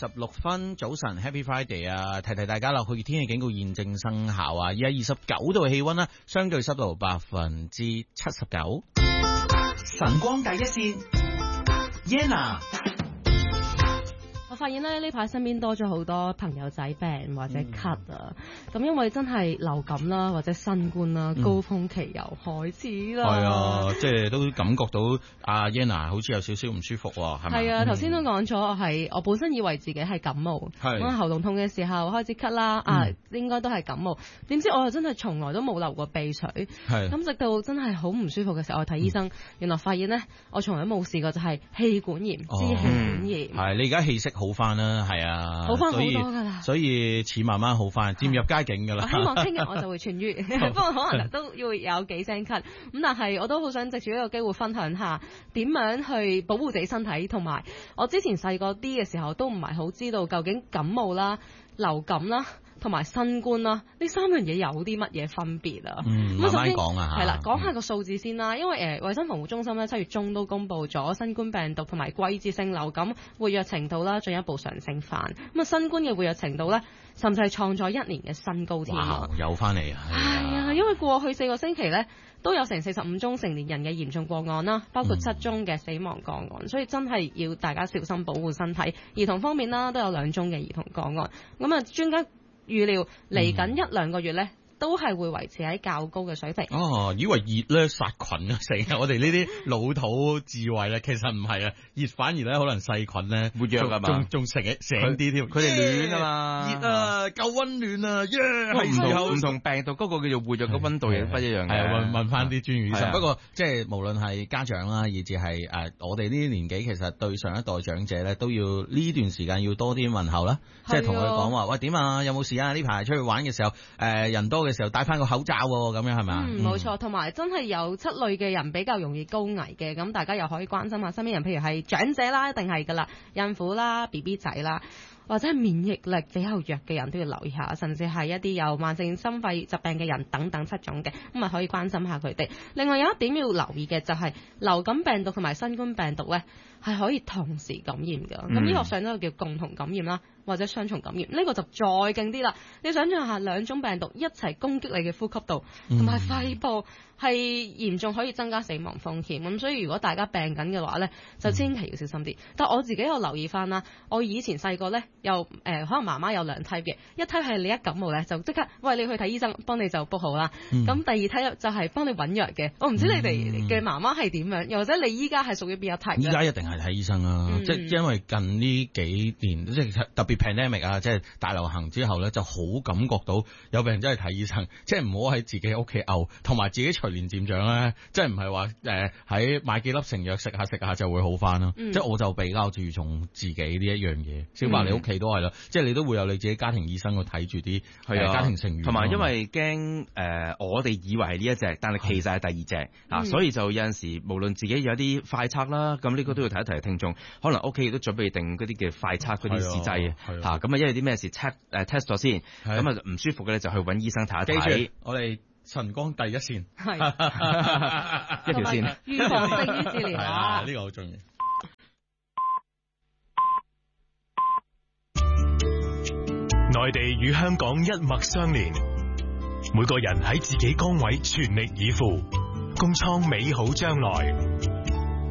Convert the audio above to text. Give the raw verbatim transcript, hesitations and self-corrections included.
十六分，早晨 Happy Friday 啊！提提大家啦，酷熱天氣警告現正生效啊！而家二十九度嘅氣溫啦，相對濕度百分之七十九。 晨光第一線 Yenna。 我發現咧呢排身邊多咗好多朋友仔病或者咳啊，咁、嗯、因為真係流感啦或者新冠啦、嗯、高峰期又開始啦。係啊，即係都感覺到阿 Yenna 好似有少少唔舒服喎，係咪？ 係啊，頭先都講咗，我係我本身以為自己係感冒，咁喉嚨痛嘅時候開始咳啦，嗯、啊應該都係感冒，點知我又真係從來都冇流過鼻水，咁直到真係好唔舒服嘅時候，我睇醫生、嗯，原來發現呢，我從來冇試過就係氣管炎、支氣管炎。係、 嗯、你而家氣息好翻啦，係啊， 好翻好多噶啦， 所以似慢慢好翻，漸入佳境噶啦。 我希望聽日我就會痊愈，不過可能都要有幾聲咳。咁但係我都好想藉住呢個機會分享下點樣去保護自己身體，同埋我之前細個啲嘅時候都唔係好知道究竟感冒啦、流感啦同埋新冠啦呢三樣嘢有啲乜嘢分別啊？ 嗯，慢慢講啊嚇。 係啦，講下個數字先啦，因為誒衞生防護中心咧七月中都公布咗新冠病毒同埋季節性流感活躍程度啦進一步上升翻，咁啊新冠嘅活躍程度咧甚至係創咗一年嘅新高添。 哇！又翻嚟啊！ 係啊，因為過去四個星期咧都有成四十五宗成年人嘅嚴重個案啦，包括七宗嘅死亡個案，嗯、所以真係要大家小心保護身體。兒童方面啦，都有兩宗嘅兒童個案，咁啊專家預料嚟緊一兩個月咧，都係會維持喺較高嘅水平。 哦，以為熱咧殺菌啊，成日我哋呢啲老土智慧咧，其實唔係啊，熱反而咧可能細菌咧活躍啊嘛，仲仲成日醒啲添。佢哋暖啊嘛，熱啊，夠溫暖啊，耶！係時候唔同病毒嗰個叫做活躍嘅溫度亦不一樣嘅。係問問翻啲專業醫生。不過即係無論係家長啦，以至係誒我哋呢啲年紀，其實對上一代長者咧，都要呢段時間要多啲問候啦，即係同佢講話，喂點啊？有冇事啊？呢排出去玩嘅時候，誒人多嘅時候戴翻個口罩喎，咁樣係咪？ 嗯，冇錯，同埋真係有七類嘅人比較容易高危嘅，咁大家又可以關心下身邊人，譬如係長者啦，一定係噶啦，孕婦啦、B B 仔啦，或者係免疫力比較弱嘅人都要留意下，甚至係一啲有慢性心肺疾病嘅人等等七種嘅，咁啊可以關心下佢哋。另外有一點要留意嘅就係流感病毒同埋新冠病毒咧係可以同時感染㗎，咁、嗯、醫學上都叫共同感染啦，或者雙重感染，呢、這個就再勁啲啦。你想象下兩種病毒一齊攻擊你嘅呼吸道同埋肺部，係嚴重可以增加死亡風險。咁所以如果大家病緊嘅話咧，就千祈要小心啲。但我自己有留意翻啦，我以前細個咧又誒、呃、可能媽媽有兩梯嘅，一梯係你一感冒咧就即刻喂你去睇醫生，幫你就 book 好啦。咁、嗯、第二梯就係幫你揾藥嘅。我唔知你哋嘅媽媽係點樣，又或者你依家係屬於邊一梯？依家一定係睇醫生啦、啊嗯，即係因為近呢幾年即係特別 pandemic 啊，即係大流行之後咧，就好感覺到有病人真係睇醫生，即係唔好喺自己屋企嘔，同埋自己隨年漸長咧，即係唔係話誒喺買幾粒成藥食下食下就會好翻咯、嗯。即係我就比較注重自己呢一樣嘢。小白、嗯、你屋企都係啦，即係你都會有你自己家庭醫生去睇住啲係啊家庭成員， 同埋因為驚誒、呃、我哋以為係呢一隻，但係其實係第二隻、嗯、啊，所以就有陣時無論自己有啲快測啦，咁呢個都要提一提聽眾，可能屋企亦都準備定嗰啲嘅快測嗰啲試劑嚇，咁啊因為啲咩事 check 誒 test 咗先，咁啊唔舒服嘅咧就去揾醫生睇一睇。 我哋晨光第一線，係一條線， 預防勝於治療啊！ 呢、呢個好重要。 內地與香港一脈相連，每個人喺自己崗位全力以赴，共創美好將來。